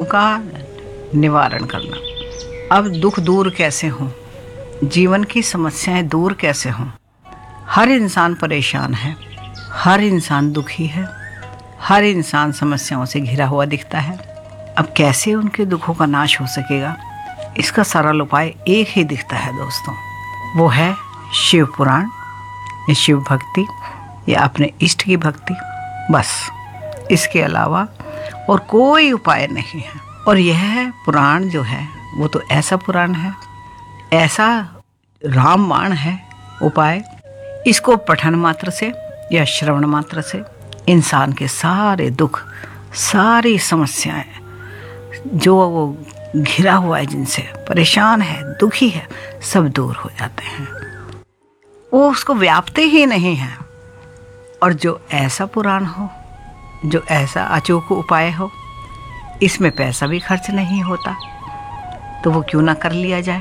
का निवारण करना। अब दुख दूर कैसे हों, जीवन की समस्याएं दूर कैसे हों। हर इंसान परेशान है, हर इंसान दुखी है, हर इंसान समस्याओं से घिरा हुआ दिखता है। अब कैसे उनके दुखों का नाश हो सकेगा, इसका सरल उपाय एक ही दिखता है दोस्तों, वो है शिव पुराण या शिव भक्ति या अपने इष्ट की भक्ति। बस इसके अलावा और कोई उपाय नहीं है। और यह पुराण जो है वो तो ऐसा पुराण है, ऐसा रामबाण है उपाय, इसको पठन मात्र से या श्रवण मात्र से इंसान के सारे दुख, सारी समस्याएं, जो वो घिरा हुआ है, जिनसे परेशान है, दुखी है, सब दूर हो जाते हैं। वो उसको व्यापते ही नहीं हैं। और जो ऐसा पुराण हो, जो ऐसा अचूक उपाय हो, इसमें पैसा भी खर्च नहीं होता, तो वो क्यों ना कर लिया जाए।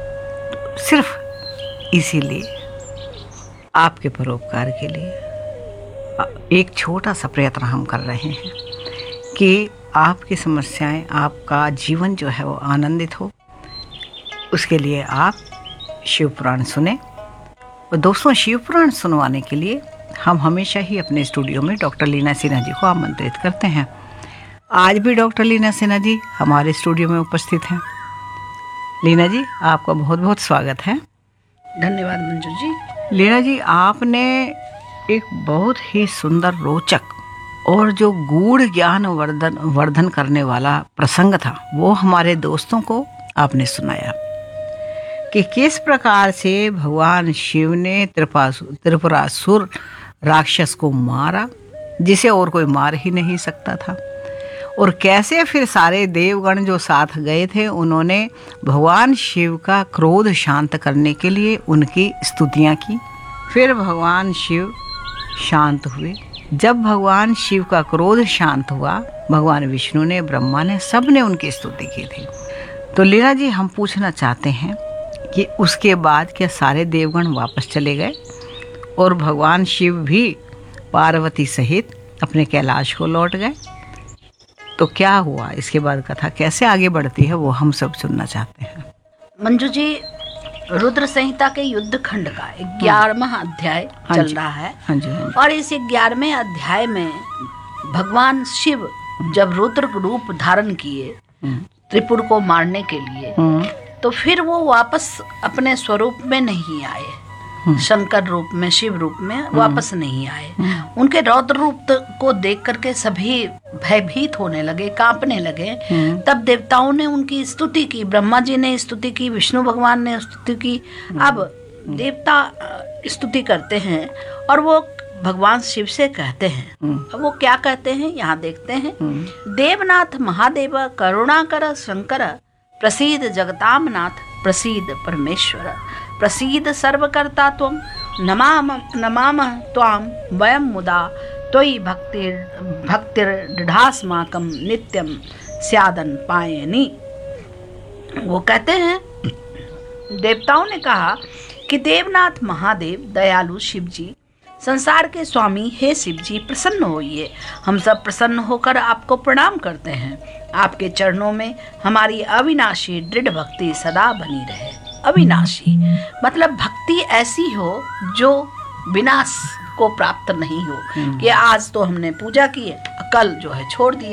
सिर्फ इसीलिए आपके परोपकार के लिए एक छोटा सा प्रयत्न हम कर रहे हैं कि आपकी समस्याएं, आपका जीवन जो है वो आनंदित हो। उसके लिए आप शिव पुराण सुने। और दोस्तों, शिव पुराण सुनवाने के लिए हम हमेशा ही अपने स्टूडियो में डॉक्टर लीना सिन्हा जी को आमंत्रित करते हैं। आज भी डॉक्टर लीना सिन्हा जी हमारे स्टूडियो में उपस्थित हैं। लीना जी, आपका बहुत बहुत स्वागत है। धन्यवाद मंजू जी। लीना जी, आपने एक बहुत ही सुंदर, रोचक और जो गूढ़ ज्ञान वर्धन करने वाला प्रसंग था, वो हमारे दोस्तों को आपने सुनाया कि किस प्रकार से भगवान शिव ने त्रिपुरासुर राक्षस को मारा, जिसे और कोई मार ही नहीं सकता था। और कैसे फिर सारे देवगण जो साथ गए थे, उन्होंने भगवान शिव का क्रोध शांत करने के लिए उनकी स्तुतियां की। फिर भगवान शिव शांत हुए। जब भगवान शिव का क्रोध शांत हुआ, भगवान विष्णु ने, ब्रह्मा ने, सब ने उनकी स्तुति की थी। तो लीना जी, हम पूछना चाहते हैं कि उसके बाद क्या सारे देवगण वापस चले गए और भगवान शिव भी पार्वती सहित अपने कैलाश को लौट गए? तो क्या हुआ इसके बाद, कथा कैसे आगे बढ़ती है, वो हम सब सुनना चाहते हैं। मंजू जी, रुद्र संहिता के युद्ध खंड का 11वां अध्याय चल रहा है। हाँ जी, हाँ जी। और इस 11वें अध्याय में भगवान शिव जब रुद्र रूप धारण किए त्रिपुर को मारने के लिए, तो फिर वो वापस अपने स्वरूप में नहीं आए, शंकर रूप में, शिव रूप में वापस नहीं आए। उनके रौद्र रूप को देख करके सभी भयभीत होने लगे, कांपने लगे। तब देवताओं ने उनकी स्तुति की, ब्रह्मा जी ने स्तुति की, विष्णु भगवान ने स्तुति की। अब देवता स्तुति करते हैं और वो भगवान शिव से कहते हैं। अब वो क्या कहते हैं, यहाँ देखते हैं। देवनाथ महादेव करुणाकर शंकर, प्रसीद जगतामनाथ, प्रसीद परमेश्वर, प्रसीद सर्वकर्ता त्वं, नमामः त्वां वयं मुदा त्वयि भक्तिर्दृढास्माकं नित्यं स्यादन पायनि। वो कहते हैं, देवताओं ने कहा कि देवनाथ महादेव, दयालु शिव जी, संसार के स्वामी, हे शिव जी, प्रसन्न होइए। हम सब प्रसन्न होकर आपको प्रणाम करते हैं। आपके चरणों में हमारी अविनाशी दृढ़ भक्ति सदा बनी रहे। अविनाशी मतलब भक्ति ऐसी हो जो विनाश को प्राप्त नहीं हो, कि आज तो हमने पूजा की है, कल जो है छोड़ दिए,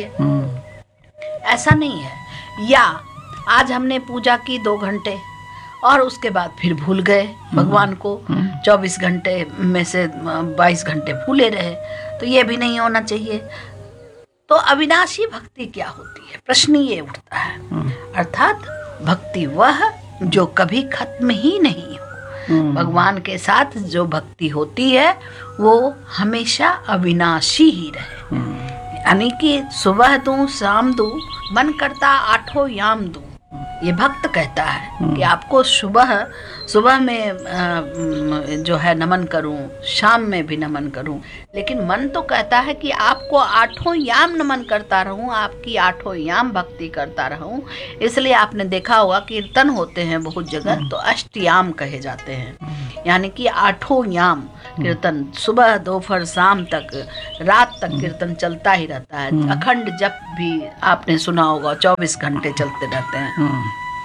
ऐसा नहीं है। या आज हमने पूजा की 2 घंटे और उसके बाद फिर भूल गए भगवान को, 24 घंटे में से 22 घंटे भूले रहे, तो ये भी नहीं होना चाहिए। तो अविनाशी भक्ति क्या होती है, प्रश्न ये उठता है। अर्थात भक्ति वह जो कभी खत्म ही नहीं हो। भगवान के साथ जो भक्ति होती है वो हमेशा अविनाशी ही रहे। यानी कि सुबह दूं, शाम दूं, मन करता 8 याम दूं। ये भक्त कहता है कि आपको सुबह में जो है नमन करूं, शाम में भी नमन करूं, लेकिन मन तो कहता है कि आपको 8 याम नमन करता रहूं, आपकी 8 याम भक्ति करता रहूं। इसलिए आपने देखा होगा कीर्तन होते हैं बहुत जगह, तो अष्टयाम कहे जाते हैं। यानी कि 8 याम कीर्तन, सुबह दोपहर शाम तक, रात तक कीर्तन चलता ही रहता है। अखंड जप भी आपने सुना होगा, 24 घंटे चलते रहते हैं।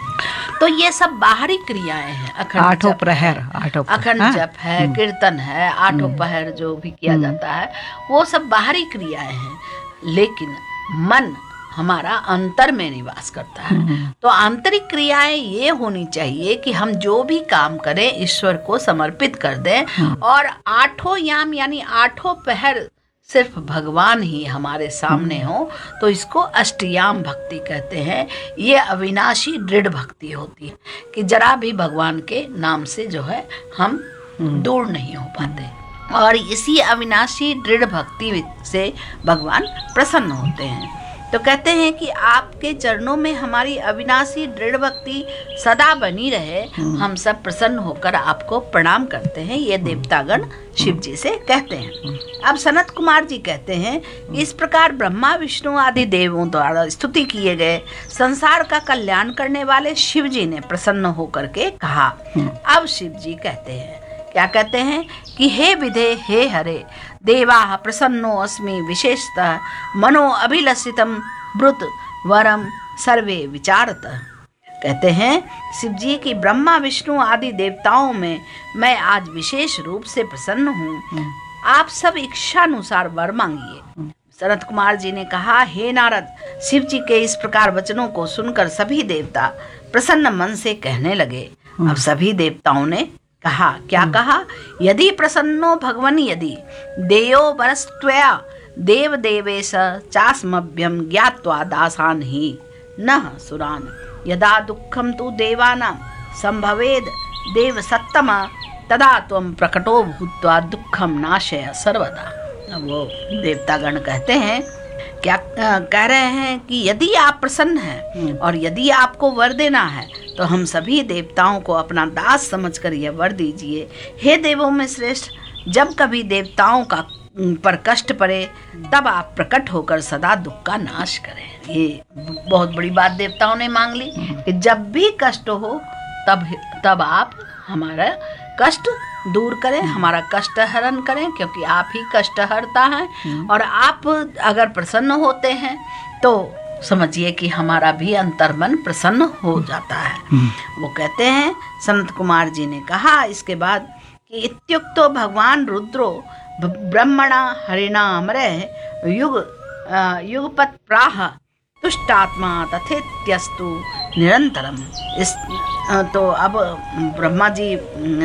तो ये सब बाहरी क्रियाएं हैं। आठों प्रहर, अखंड जप है, कीर्तन है, 8 पहर जो भी किया जाता है, वो सब बाहरी क्रियाएं हैं। लेकिन मन हमारा अंतर में निवास करता है। तो आंतरिक क्रियाएं ये होनी चाहिए कि हम जो भी काम करें ईश्वर को समर्पित कर दें, और 8 याम यानी 8 पहर सिर्फ भगवान ही हमारे सामने हो, तो इसको अष्टयाम भक्ति कहते हैं। ये अविनाशी दृढ़ भक्ति होती है कि जरा भी भगवान के नाम से जो है हम दूर नहीं हो पाते, और इसी अविनाशी दृढ़ भक्ति से भगवान प्रसन्न होते हैं। तो कहते हैं कि आपके चरणों में हमारी अविनाशी दृढ़ भक्ति सदा बनी रहे, हम सब प्रसन्न होकर आपको प्रणाम करते हैं। ये देवतागण शिव जी से कहते हैं। अब सनत कुमार जी कहते हैं, इस प्रकार ब्रह्मा विष्णु आदि देवों द्वारा स्तुति किए गए संसार का कल्याण करने वाले शिव जी ने प्रसन्न होकर के कहा। अब शिव जी कहते हैं, क्या कहते हैं कि हे विधे हे हरे देवा प्रसन्नो अस्मि विशेषतः मनो अभिलषितम ब्रुत वरम सर्वे विचारत। कहते हैं शिव जी की ब्रह्मा विष्णु आदि देवताओं में मैं आज विशेष रूप से प्रसन्न हूँ। आप सब इच्छानुसार वर मांगिए। सनत कुमार जी ने कहा, हे नारद, शिव जी के इस प्रकार वचनों को सुनकर सभी देवता प्रसन्न मन से कहने लगे। अब सभी देवताओं ने कहा, क्या कहा? यदि प्रसन्नो भगवन यदि देयो वरस्त्वया देव देवेश चास्मभ्यम ज्ञात्वा दासान ही नः सुरान यदा दुःखम तु देवानां संभवेद देव सत्तमा तदा त्वं प्रकटो भूत्वा दुःखम नाशय सर्वदा। वो देवतागण कहते हैं, क्या कह रहे हैं कि यदि आप प्रसन्न हैं और यदि आपको वर देना है तो हम सभी देवताओं को अपना दास समझकर यह वर दीजिए। हे देवों में श्रेष्ठ, जब कभी देवताओं का पर कष्ट पड़े तब आप प्रकट होकर सदा दुख का नाश करें। ये बहुत बड़ी बात देवताओं ने मांग ली कि जब भी कष्ट हो तब आप हमारा कष्ट दूर करें, हमारा कष्ट हरण करें, क्योंकि आप ही कष्ट हरता है। और आप अगर प्रसन्न होते हैं तो समझिए कि हमारा भी अंतर्मन प्रसन्न हो जाता है। वो कहते हैं, सनत कुमार जी ने कहा इसके बाद कि इत्युक्तो भगवान रुद्रो ब्रह्मणा हरिणा अमरे युगपत् प्राह तुष्टात्मा तथेत्यस्तु निरंतरम। इस तो अब ब्रह्मा जी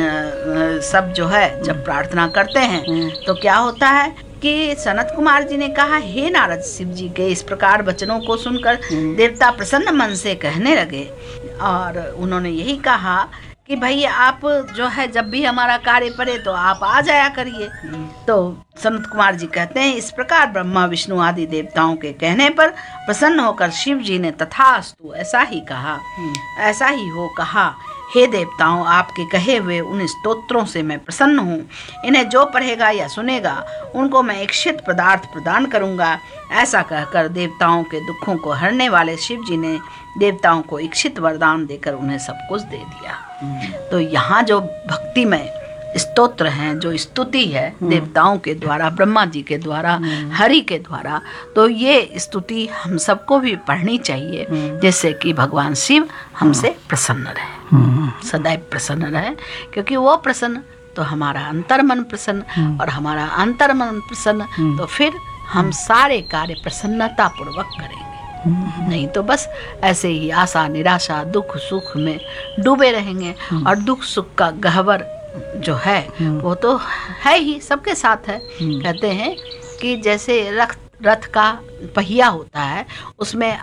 सब जो है जब प्रार्थना करते हैं तो क्या होता है कि सनत कुमार जी ने कहा, हे नारद, शिव जी के इस प्रकार वचनों को सुनकर देवता प्रसन्न मन से कहने लगे, और उन्होंने यही कहा कि भाई आप जो है जब भी हमारा कार्य पड़े तो आप आ जाया करिए। तो सनत कुमार जी कहते हैं, इस प्रकार ब्रह्मा विष्णु आदि देवताओं के कहने पर प्रसन्न होकर शिव जी ने तथास्तु ऐसा ही कहा, ऐसा ही हो कहा। हे देवताओं, आपके कहे हुए उन स्तोत्रों से मैं प्रसन्न हूँ। इन्हें जो पढ़ेगा या सुनेगा उनको मैं इच्छित पदार्थ प्रदान करूँगा। ऐसा कहकर देवताओं के दुखों को हरने वाले शिव जी ने देवताओं को इच्छित वरदान देकर उन्हें सब कुछ दे दिया। तो यहाँ जो भक्तिमय स्तोत्र हैं, जो स्तुति है देवताओं के द्वारा, ब्रह्मा जी के द्वारा, हरि के द्वारा, तो ये स्तुति हम सबको भी पढ़नी चाहिए, जैसे कि भगवान शिव हमसे प्रसन्न रहे, सदैव प्रसन्न रहे। क्योंकि वो प्रसन्न तो हमारा अंतर्मन प्रसन्न, और हमारा अंतर्मन प्रसन्न तो फिर हम सारे कार्य प्रसन्नता पूर्वक करेंगे। नहीं तो बस ऐसे ही आशा निराशा दुख सुख में डूबे रहेंगे। और दुख सुख का गह्वर जो है वो तो है ही, सबके साथ है। कहते हैं कि जैसे रथ का पहिया होता है, उसमें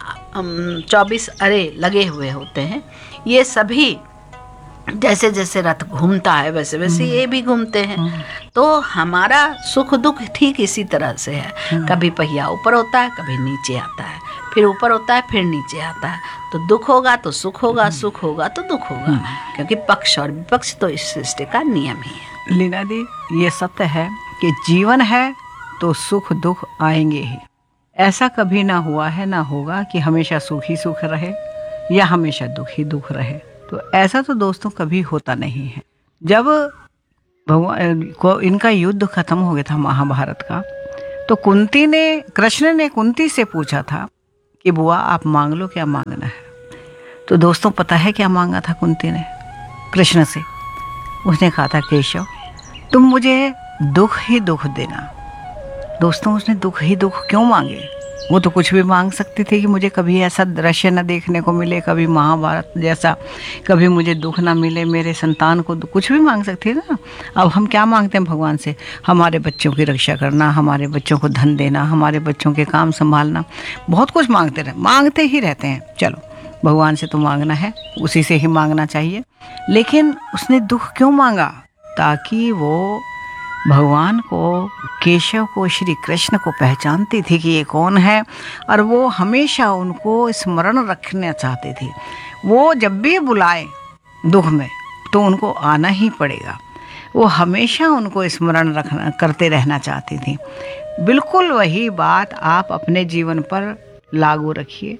24 अरे लगे हुए होते हैं। ये सभी जैसे जैसे रथ घूमता है वैसे वैसे ये भी घूमते हैं। तो हमारा सुख दुख ठीक इसी तरह से है। कभी पहिया ऊपर होता है, कभी नीचे आता है, फिर ऊपर होता है, फिर नीचे आता है। तो दुख होगा तो सुख होगा, सुख होगा तो दुख होगा, क्योंकि पक्ष और विपक्ष तो इस सृष्टि का नियम ही है। लीना दी, ये सत्य है कि जीवन है तो सुख दुख आएंगे ही। ऐसा कभी ना हुआ है ना होगा कि हमेशा सुख ही सुख रहे या हमेशा दुख ही दुख रहे। तो ऐसा तो दोस्तों कभी होता नहीं है। जब भगवान को इनका युद्ध खत्म हो गया था महाभारत का। तो कुंती ने, कृष्ण ने कुंती से पूछा था कि बुआ आप मांग लो, क्या मांगना है। तो दोस्तों पता है क्या मांगा था कुंती ने कृष्ण से? उसने कहा था केशव तुम मुझे दुख ही दुख देना। दोस्तों उसने दुख ही दुख क्यों मांगे? वो तो कुछ भी मांग सकती थी कि मुझे कभी ऐसा दृश्य न देखने को मिले, कभी महाभारत जैसा, कभी मुझे दुख ना मिले, मेरे संतान को कुछ भी मांग सकती है ना। अब हम क्या मांगते हैं भगवान से? हमारे बच्चों की रक्षा करना, हमारे बच्चों को धन देना, हमारे बच्चों के काम संभालना, बहुत कुछ मांगते ही रहते हैं। चलो भगवान से तो मांगना है, उसी से ही मांगना चाहिए। लेकिन उसने दुख क्यों मांगा? ताकि वो भगवान को, केशव को, श्री कृष्ण को पहचानती थी कि ये कौन है, और वो हमेशा उनको स्मरण रखना चाहती थी। वो जब भी बुलाए दुख में तो उनको आना ही पड़ेगा। वो हमेशा उनको स्मरण रखना करते रहना चाहती थी। बिल्कुल वही बात आप अपने जीवन पर लागू रखिए।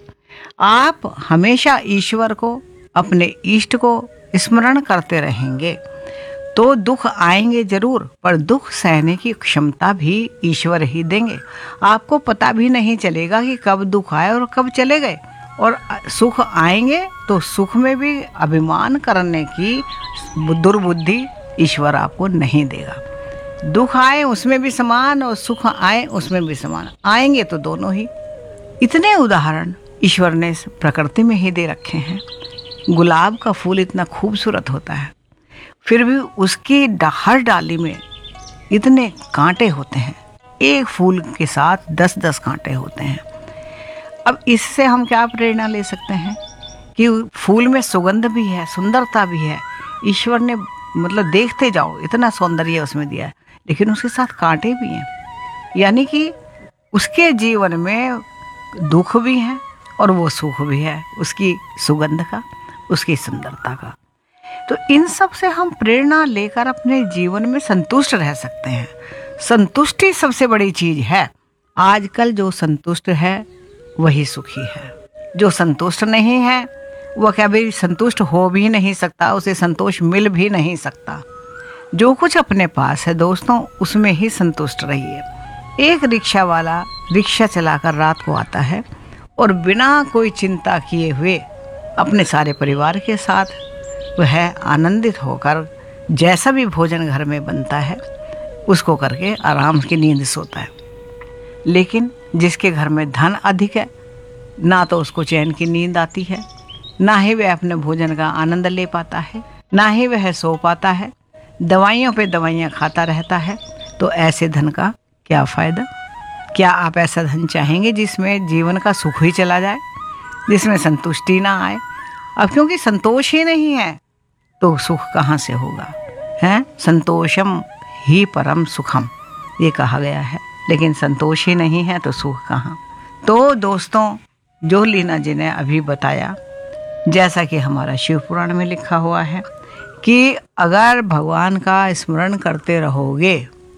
आप हमेशा ईश्वर को, अपने इष्ट को स्मरण करते रहेंगे तो दुख आएंगे जरूर, पर दुख सहने की क्षमता भी ईश्वर ही देंगे। आपको पता भी नहीं चलेगा कि कब दुख आए और कब चले गए। और सुख आएंगे तो सुख में भी अभिमान करने की दुर्बुद्धि ईश्वर आपको नहीं देगा। दुख आए उसमें भी समान और सुख आए उसमें भी समान, आएंगे तो दोनों ही। इतने उदाहरण ईश्वर ने प्रकृति में ही दे रखे हैं। गुलाब का फूल इतना खूबसूरत होता है, फिर भी उसकी हर डाली में इतने कांटे होते हैं। एक फूल के साथ 10-10 कांटे होते हैं। अब इससे हम क्या प्रेरणा ले सकते हैं कि फूल में सुगंध भी है, सुंदरता भी है। ईश्वर ने मतलब देखते जाओ इतना सौंदर्य उसमें दिया है, लेकिन उसके साथ कांटे भी हैं। यानी कि उसके जीवन में दुख भी है और वो सुख भी है, उसकी सुगंध का, उसकी सुंदरता का। तो इन सब से हम प्रेरणा लेकर अपने जीवन में संतुष्ट रह सकते हैं। संतुष्टि सबसे बड़ी चीज है। आजकल जो संतुष्ट है वही सुखी है। जो संतुष्ट नहीं है वह कभी संतुष्ट हो भी नहीं सकता, उसे संतोष मिल भी नहीं सकता। जो कुछ अपने पास है दोस्तों उसमें ही संतुष्ट रहिए। एक रिक्शा वाला रिक्शा चलाकर रात को आता है और बिना कोई चिंता किए हुए अपने सारे परिवार के साथ वह आनंदित होकर जैसा भी भोजन घर में बनता है उसको करके आराम की नींद सोता है। लेकिन जिसके घर में धन अधिक है, ना तो उसको चैन की नींद आती है, ना ही वह अपने भोजन का आनंद ले पाता है, ना ही वह सो पाता है, दवाइयों पे दवाइयाँ खाता रहता है। तो ऐसे धन का क्या फ़ायदा? क्या आप ऐसा धन चाहेंगे जिसमें जीवन का सुख ही चला जाए, जिसमें संतुष्टि ना आए? अब क्योंकि संतोष ही नहीं है तो सुख कहाँ से होगा? हैं, संतोषम ही परम सुखम ये कहा गया है, लेकिन संतोष ही नहीं है तो सुख कहाँ? तो दोस्तों जो लीना जी ने अभी बताया, जैसा कि हमारा शिव पुराण में लिखा हुआ है कि अगर भगवान का स्मरण करते रहोगे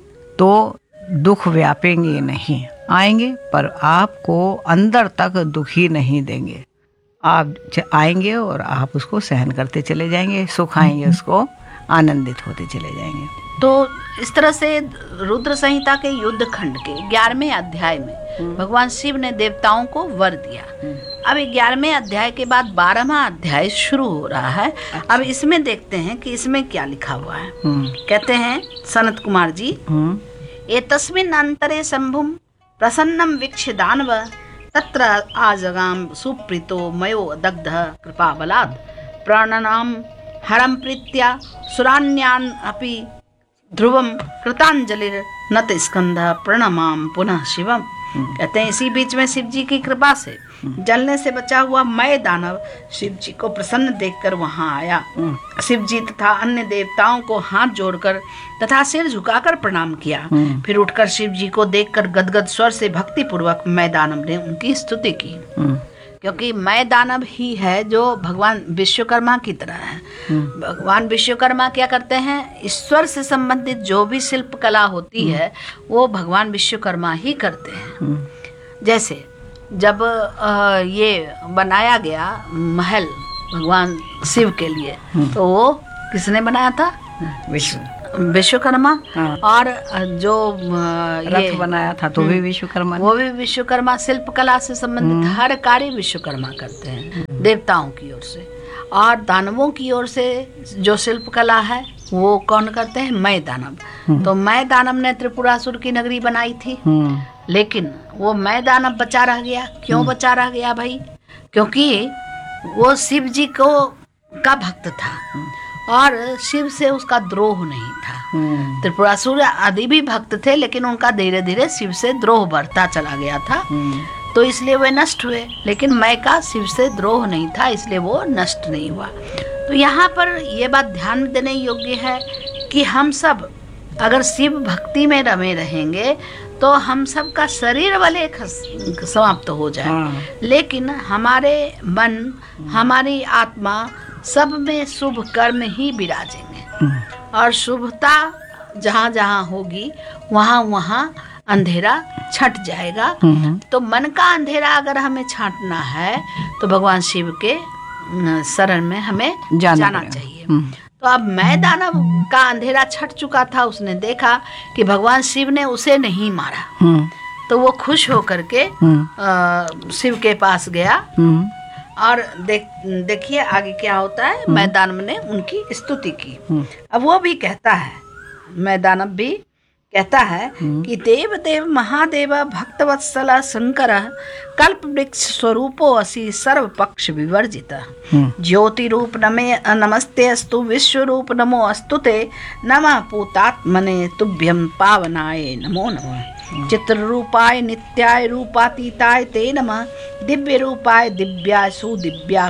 तो दुख व्यापेंगे नहीं, आएंगे पर आपको अंदर तक दुखी नहीं देंगे। आप आएंगे और आप उसको सहन करते चले जाएंगे, सुख आएंगे उसको आनंदित होते चले जाएंगे। तो इस तरह से रुद्र संहिता के युद्ध खंड के 11वें अध्याय में भगवान शिव ने देवताओं को वर दिया। अब 11वें अध्याय के बाद 12वां अध्याय शुरू हो रहा है। अब इसमें देखते हैं कि इसमें क्या लिखा हुआ है। कहते हैं सनत कुमार जी, एतस्मिन् अंतरे शंभुम प्रसन्नम वीक्ष्य दानव तत्र आजगाम सुप्रीतो मयो दग्ध कृपा बलाद प्राणनाम हरम प्रीत्या सुरान्यान अपि ध्रुवम कृतांजलिर नत स्कंध प्रणमाम पुनः शिवम। कहते हैं इसी बीच में शिव जी की कृपा से जलने से बचा हुआ मय दानव शिव जी को प्रसन्न देखकर वहां आया। शिव जी तथा अन्य देवताओं को हाथ जोड़कर तथा सिर झुकाकर प्रणाम किया। फिर उठकर शिव जी को देखकर गदगद स्वर से भक्ति पूर्वक मय दानव ने उनकी स्तुति की, क्योंकि मय दानव ही है जो भगवान विश्वकर्मा की तरह है। भगवान विश्वकर्मा क्या करते हैं, ईश्वर से संबंधित जो भी शिल्प कला होती है वो भगवान विश्वकर्मा ही करते हैं। जैसे जब ये बनाया गया महल भगवान शिव के लिए, तो वो किसने बनाया था? विश्वकर्मा, हाँ। और जो रथ ये बनाया था तो भी विश्वकर्मा ने। वो भी विश्वकर्मा, शिल्पकला से संबंधित हर कार्य विश्वकर्मा करते हैं देवताओं की ओर से। और दानवों की ओर से जो शिल्पकला है वो कौन करते हैं? मय दानव। तो मय दानव ने त्रिपुरासुर की नगरी बनाई थी, लेकिन वो मय दानव बचा रह गया। क्यों बचा रह गया भाई? क्योंकि वो शिव जी को का भक्त था और शिव से उसका द्रोह नहीं था। त्रिपुरासुर आदि भी भक्त थे, लेकिन उनका धीरे धीरे शिव से द्रोह बढ़ता चला गया था, तो इसलिए वे नष्ट हुए। लेकिन मैं का शिव से द्रोह नहीं था, इसलिए वो नष्ट नहीं हुआ। तो यहाँ पर ये बात ध्यान देने योग्य है कि हम सब अगर शिव भक्ति में रमे रहेंगे तो हम सब का शरीर वाले समाप्त हो जाए, हाँ। लेकिन हमारे मन, हमारी आत्मा सब में शुभ कर्म ही विराजेंगे। और शुभता जहाँ जहाँ होगी वहाँ वहाँ अंधेरा छट जाएगा। तो मन का अंधेरा अगर हमें छांटना है तो भगवान शिव के शरण में हमें जाना चाहिए। तो अब मैं दानव का अंधेरा छट चुका था, उसने देखा कि भगवान शिव ने उसे नहीं मारा, तो वो खुश होकर के शिव के पास गया। और देखिए आगे क्या होता है। मैं दानव ने उनकी स्तुति की। अब वो भी कहता है, मैं दानव भी कहता है कि देव देव महादेव भक्तवत्सल शंकर कल्प वृक्ष स्वरूपो असि सर्व पक्ष विवर्जित ज्योति रूप नमस्ते अस्तु विश्व रूप नमो अस्तुते नमः पूतात्मने तुभ्यं पावनाय नमो नमः चित्र रूपाय नित्याय रूपातीताय ते नमः दिव्य रूपाय दिव्याय सुदिव्या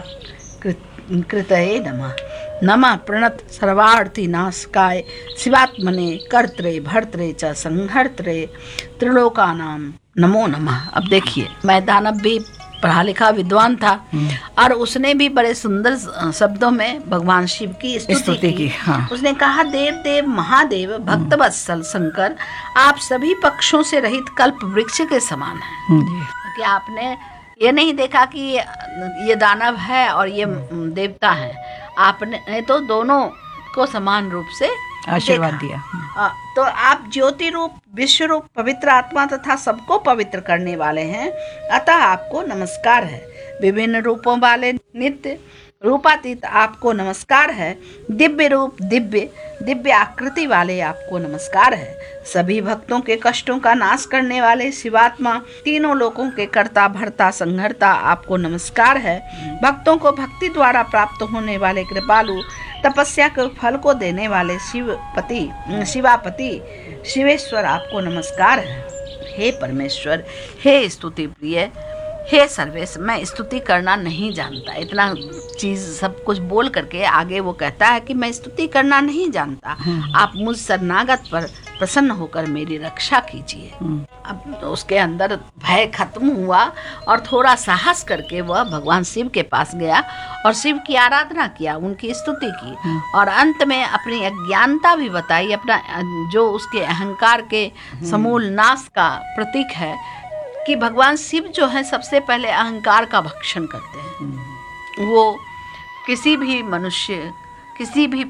कृतये नमः नमः प्रणत सर्वार्थी नाशकाय शिवात्मने कर्त्रे भर्त्रे च संहर्त्रे त्रिलोकानाम नमो नमः। अब देखिए, मैं दानव भी पढ़ा लिखा विद्वान था और उसने भी बड़े सुंदर शब्दों में भगवान शिव की स्तुति की। हाँ। उसने कहा, देव देव महादेव भक्तवत्सल शंकर, आप सभी पक्षों से रहित कल्प वृक्ष के समान हैं। क्योंकि आपने ये नहीं देखा कि ये दानव है और ये देवता है, आपने तो दोनों को समान रूप से आशीर्वाद दिया। तो आप ज्योति रूप, विश्व रूप, पवित्र आत्मा तथा सबको पवित्र करने वाले हैं, अतः आपको नमस्कार है। विभिन्न रूपों वाले नित्य रूपातीत आपको नमस्कार है। दिव्य रूप, दिव्य आकृति वाले आपको नमस्कार है। सभी भक्तों के कष्टों का नाश करने वाले शिवात्मा, तीनों लोकों के कर्ता भर्ता संहर्ता आपको नमस्कार है। भक्तों को भक्ति द्वारा प्राप्त होने वाले कृपालु, तपस्या के फल को देने वाले शिवापति शिवेश्वर आपको नमस्कार है। हे परमेश्वर, हे स्तुति प्रिय, हे सर्वेश, मैं स्तुति करना नहीं जानता। इतना चीज सब कुछ बोल करके आगे वो कहता है कि मैं स्तुति करना नहीं जानता, आप मुझ शरणागत पर प्रसन्न होकर मेरी रक्षा कीजिए। अब तो उसके अंदर भय खत्म हुआ और थोड़ा साहस करके वह भगवान शिव के पास गया और शिव की आराधना किया, उनकी स्तुति की और अंत में अपनी अज्ञानता भी बताई, अपना जो उसके अहंकार के समूल नाश का प्रतीक है कि भगवान शिव जो है सबसे पहले अहंकार का भक्षण करते हैं। वो किसी भी मनुष्य, किसी भी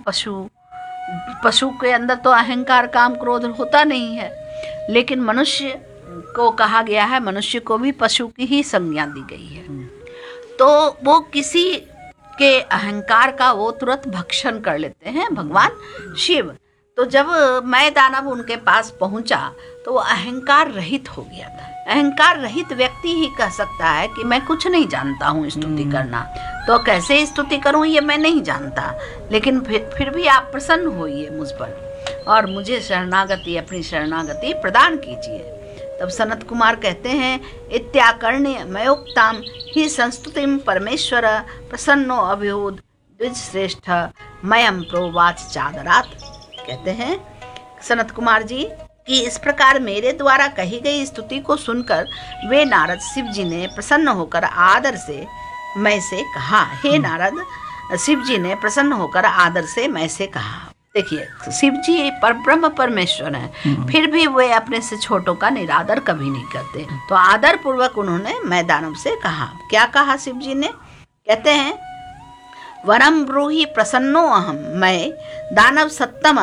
पशु के अंदर तो अहंकार, काम, क्रोध होता नहीं है, लेकिन मनुष्य को कहा गया है, मनुष्य को भी पशु की ही संज्ञा दी गई है। तो वो किसी के अहंकार का वो तुरंत भक्षण कर लेते हैं भगवान शिव। तो जब मैं दानव उनके पास पहुंचा तो वो अहंकार रहित हो गया था। अहंकार रहित व्यक्ति ही कह सकता है कि मैं कुछ नहीं जानता हूँ स्तुति करना, तो कैसे स्तुति करूँ ये मैं नहीं जानता, लेकिन फिर भी आप प्रसन्न होइए मुझ पर और मुझे शरणागति, अपनी शरणागति प्रदान कीजिए। तब सनत कुमार कहते हैं, इत्याकर्ण्य मयोक्ताम ही संस्तुतिम परमेश्वर प्रसन्नो अभिहोद द्विज श्रेष्ठ मयम प्रोवाच चादरात। कहते हैं सनत कुमार जी कि इस प्रकार मेरे द्वारा कही गई स्तुति को सुनकर वे नारद शिव जी ने प्रसन्न होकर आदर से मैं से कहा। हे नारद, शिव जी ने प्रसन्न होकर आदर से मैं से कहा। देखिए, शिव जी परब्रह्म परमेश्वर हैं, फिर भी वे अपने से छोटों का निरादर कभी नहीं करते। तो आदर पूर्वक उन्होंने मैं दानव से कहा। क्या कहा शिव जी ने? कहते हैं, वरम ब्रूहि प्रसन्नो अहम, मैं दानव सत्तम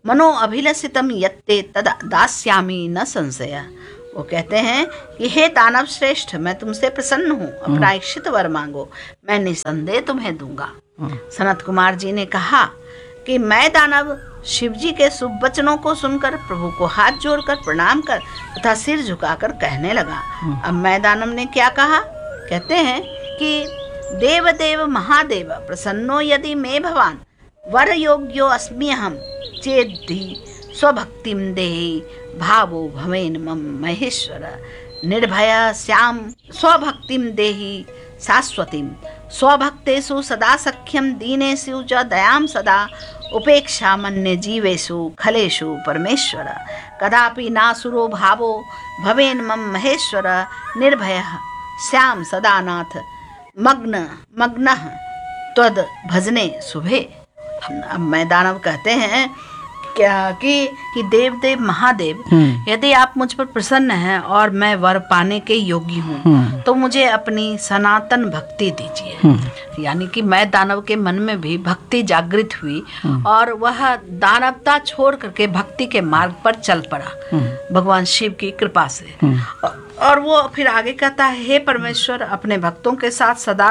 मनो अभिलषितम यत्ते तद दास्यामि न संशय। वो कहते हैं कि हे दानव श्रेष्ठ, मैं तुमसे प्रसन्न हूँ, अपना इच्छित वर मांगो, मैं निसंदेह तुम्हें दूंगा। सनत कुमार जी ने कहा कि मैं दानव शिव जी के शुभ वचनों को सुनकर प्रभु को हाथ जोड़कर प्रणाम कर तथा सिर झुकाकर कहने लगा। अब मैं दानव ने क्या कहा? कहते हैं कि देव देव महादेव प्रसन्नो यदि मे भवान वर योग्यो अस्म्यहम चेद्धि स्वभक्तिम देहि भावो भवेन मम महेश्वर। निर्भय श्याम स्वभक्तिम देहि शाश्वतीम स्वभक्तेषु सदा सख्यम दीनेषु च दयाम सदा उपेक्षा मन्ये जीवेषु खलेषु परमेश्वर। कदापि नासुरो भावो भवेन मम महेश्वर। निर्भय श्याम सदानाथ मग्न त्वद भजने शुभे। अब मैं दानव कहते हैं क्या कि देव देव महादेव, यदि आप मुझ पर प्रसन्न हैं और मैं वर पाने के योग्य हूँ तो मुझे अपनी सनातन भक्ति दीजिए। यानी कि मैं दानव के मन में भी भक्ति जागृत हुई और वह दानवता छोड़ करके भक्ति के मार्ग पर चल पड़ा भगवान शिव की कृपा से। और वो फिर आगे कहता है, हे परमेश्वर, अपने भक्तों के साथ सदा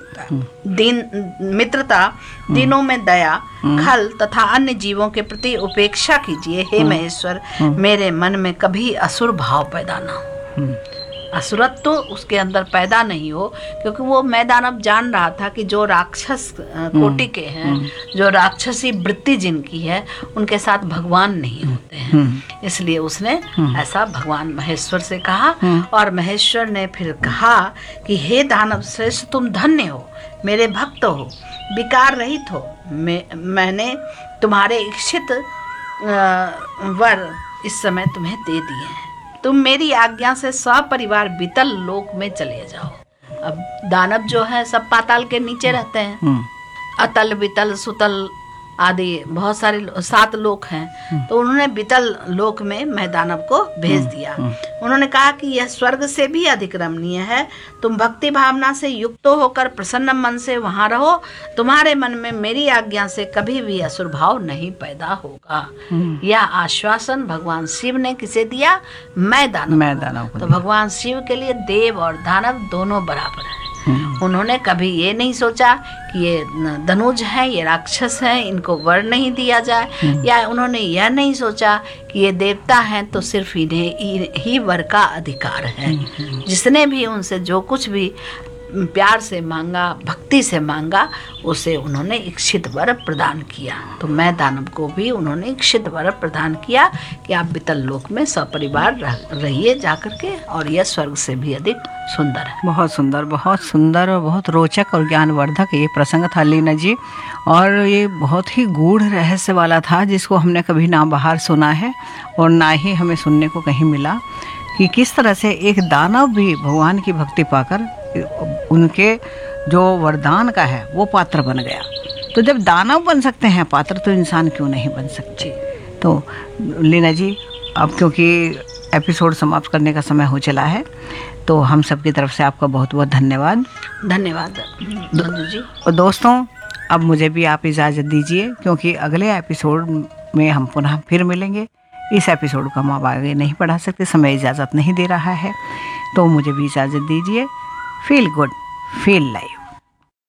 मित्रता, दिनों में दया, खल तथा अन्य जीवों के प्रति उपेक्षा कीजिए। हे महेश्वर, मेरे मन में कभी असुर भाव पैदा ना हो, असुरत्व तो उसके अंदर पैदा नहीं हो, क्योंकि वो मैं दानव जान रहा था कि जो राक्षस कोटि के हैं, जो राक्षसी वृत्ति जिनकी है, उनके साथ भगवान नहीं होते हैं। इसलिए उसने ऐसा भगवान महेश्वर से कहा। और महेश्वर ने फिर कहा कि हे दानव श्रेष्ठ, तुम धन्य हो, मेरे भक्त हो, विकार रहित हो। मैंने तुम्हारे इच्छित वर इस समय तुम्हें दे दिए हैं। तुम मेरी आज्ञा से सपरिवार वितल लोक में चले जाओ। अब दानव जो है सब पाताल के नीचे रहते हैं, अतल वितल सुतल आदि बहुत सारे 7 लोक हैं। तो उन्होंने वितल लोक में मैं दानव को भेज दिया। उन्होंने कहा कि यह स्वर्ग से भी अधिक रमणीय है। तुम भक्ति भावना से युक्त होकर प्रसन्न मन से वहां रहो। तुम्हारे मन में मेरी आज्ञा से कभी भी असुर भाव नहीं पैदा होगा। यह आश्वासन भगवान शिव ने किसे दिया? मैं दानव को। तो भगवान शिव के लिए देव और दानव दोनों बराबर है। उन्होंने कभी ये नहीं सोचा कि ये धनुज है, ये राक्षस है, इनको वर नहीं दिया जाए, या उन्होंने यह नहीं सोचा कि ये देवता हैं तो सिर्फ इन्हें ही वर का अधिकार है। जिसने भी उनसे जो कुछ भी प्यार से मांगा, भक्ति से मांगा, उसे उन्होंने इच्छित वर प्रदान किया। तो मैं दानव को भी उन्होंने इच्छित वर प्रदान किया कि आप वितल लोक में सपरिवार रहिए जाकर के, और यह स्वर्ग से भी अधिक सुंदर है। बहुत सुंदर और बहुत रोचक और ज्ञानवर्धक ये प्रसंग था लीना जी। और ये बहुत ही गूढ़ रहस्य वाला था, जिसको हमने कभी ना बाहर सुना है और ना ही हमें सुनने को कहीं मिला, कि किस तरह से एक दानव भी भगवान की भक्ति पाकर उनके जो वरदान का है वो पात्र बन गया। तो जब दानव बन सकते हैं पात्र, तो इंसान क्यों नहीं बन सकते? तो लीना जी, अब क्योंकि एपिसोड समाप्त करने का समय हो चला है, तो हम सबकी तरफ से आपका बहुत बहुत धन्यवाद बंधु जी। और दोस्तों, अब मुझे भी आप इजाज़त दीजिए, क्योंकि अगले एपिसोड में हम पुनः फिर मिलेंगे। इस एपिसोड को हम अब आगे नहीं बढ़ा सकते, समय इजाज़त नहीं दे रहा है, तो मुझे भी इजाज़त दीजिए। Feel good, feel life.